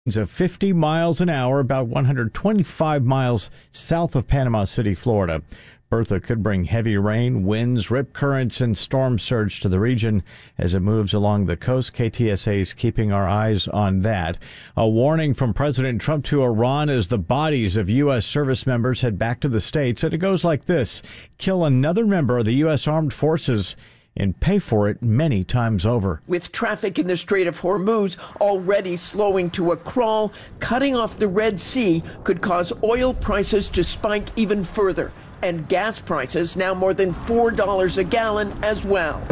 of 50 miles an hour, about 125 miles south of Panama City, Florida. Bertha could bring heavy rain, winds, rip currents, and storm surge to the region as it moves along the coast. KTSA is keeping our eyes on that. A warning from President Trump to Iran as the bodies of U.S. service members head back to the States. And it goes like this: kill another member of the U.S. Armed Forces and pay for it many times over. With traffic in the Strait of Hormuz already slowing to a crawl, cutting off the Red Sea could cause oil prices to spike even further, and gas prices now more than $4 a gallon as well.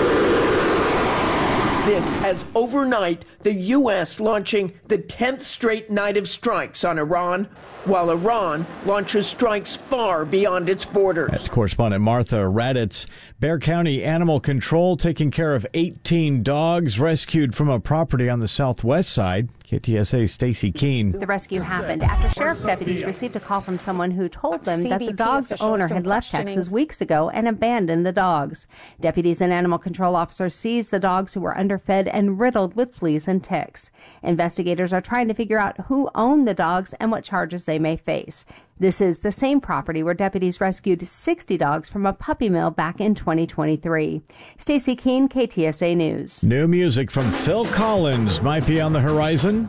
This as overnight, the U.S. launching the 10th straight night of strikes on Iran, while Iran launches strikes far beyond its borders. That's correspondent Martha Raddatz. Bexar County Animal Control taking care of 18 dogs rescued from a property on the southwest side. KTSA's Stacy Keene. The rescue happened after sheriff's deputies received a call from someone who told them that the dog's owner had left Texas weeks ago and abandoned the dogs. Deputies and animal control officers seized the dogs, who were underfed and riddled with fleas and ticks. Investigators are trying to figure out who owned the dogs and what charges they may face. This is the same property where deputies rescued 60 dogs from a puppy mill back in 2023. Stacy Keene, KTSA News. New music from Phil Collins might be on the horizon.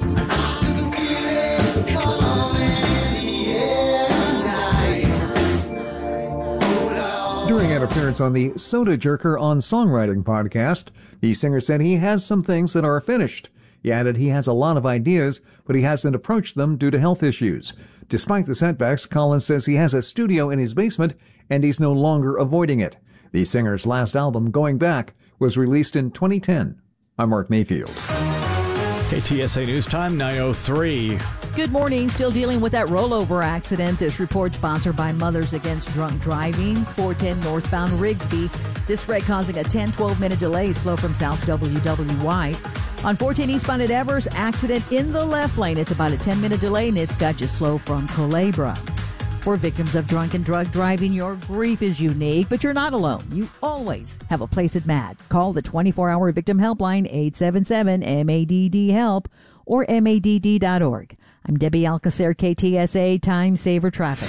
During an appearance on the Soda Jerker on Songwriting podcast, the singer said he has some things that are finished. He added he has a lot of ideas, but he hasn't approached them due to health issues. Despite the setbacks, Collins says he has a studio in his basement and he's no longer avoiding it. The singer's last album, Going Back, was released in 2010. I'm Mark Mayfield. KTSA News Time, 9:03. Good morning. Still dealing with that rollover accident. This report sponsored by Mothers Against Drunk Driving, 410 northbound Rigsby. This wreck causing a 10-12 minute delay, slow from South WWY. On 410 eastbound at Evers, accident in the left lane. It's about a 10-minute delay, and it's got you slow from Culebra. For victims of drunk and drug driving, your grief is unique, but you're not alone. You always have a place at MADD. Call the 24-hour victim helpline, 877-MADD-HELP, or MADD.org. I'm Debbie Alcacer, KTSA Time Saver Traffic.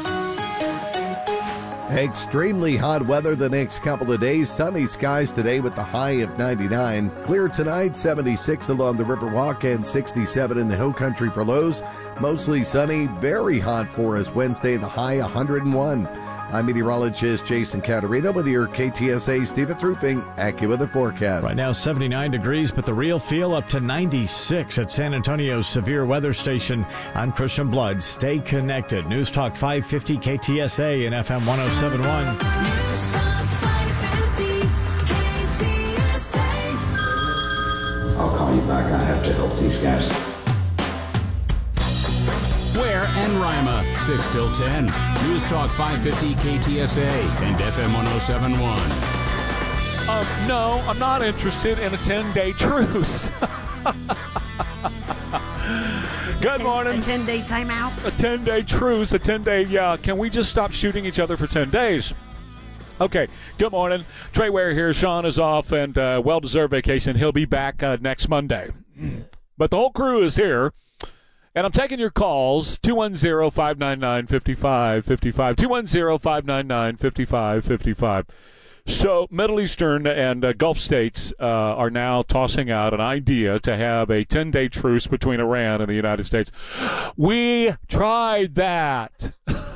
Extremely hot weather the next couple of days. Sunny skies today with the high of 99. Clear tonight, 76 along the Riverwalk and 67 in the Hill Country for lows. Mostly sunny, very hot for us Wednesday, the high 101. I'm meteorologist Jason Caterino with your KTSA Stevens Roofing AccuWeather forecast. Right now 79 degrees, but the real feel up to 96 at San Antonio's Severe Weather Station. I'm Christian Blood. Stay connected. News Talk 550 KTSA and FM 1071. News Talk 550 KTSA. I'll call you back. I have to help these guys. Ware and Rima, 6 till 10. News Talk 550 KTSA and FM 1071. No, I'm not interested in a 10-day truce. Good morning. A 10-day timeout? A 10-day truce, a 10-day, can we just stop shooting each other for 10 days? Okay, good morning. Trey Ware here. Sean is off and well-deserved vacation. He'll be back next Monday. But the whole crew is here. And I'm taking your calls, 210-599-5555, 210-599-5555. So Middle Eastern and Gulf states are now tossing out an idea to have a 10-day truce between Iran and the United States. We tried that.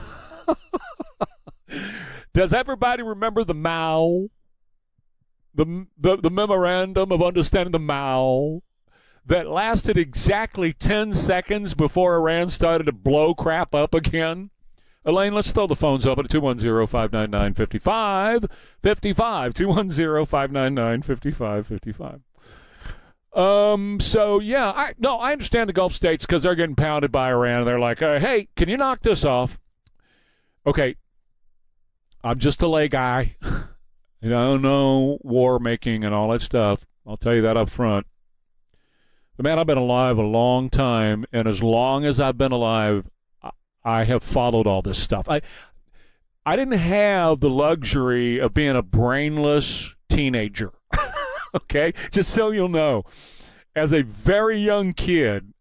Does everybody remember the MAO? The Memorandum of Understanding, the MAO? That lasted exactly 10 seconds before Iran started to blow crap up again. Elaine, let's throw the phones open at 210-599-5555, 210-599-5555. I understand the Gulf states because they're getting pounded by Iran. And they're like, hey, can you knock this off? Okay, I'm just a lay guy. I don't know war making and all that stuff. I'll tell you that up front. But man, I've been alive a long time, and as long as I've been alive, I have followed all this stuff. I didn't have the luxury of being a brainless teenager. Okay? Just so you'll know. As a very young kid,